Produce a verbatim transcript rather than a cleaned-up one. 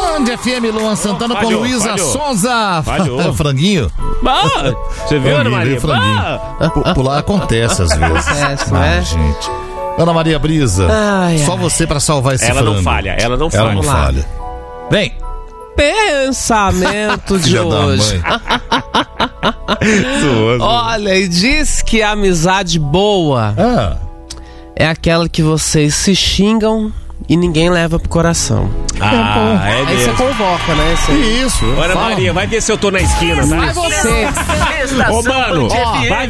Band F M, Luan Santana oh, falhou, com Luísa falhou. Sonza. Falhou. Franguinho. Bah, você viu, Ana Maria? Franguinho. Pular acontece às vezes. Acontece, ah, né? gente. Ana Maria Brisa, ai, só ai. você pra salvar esse ela frango. Ela não falha, ela não falha. Ela não falha. Vem. Pensamento de hoje. Olha, e diz que a amizade boa ah. é aquela que vocês se xingam e ninguém leva pro coração. Ah, é, é Aí você convoca, né? Esse Isso. Ana Maria, vai ver se eu tô na esquina, tá? Vai você. Ô, mano, ó, vai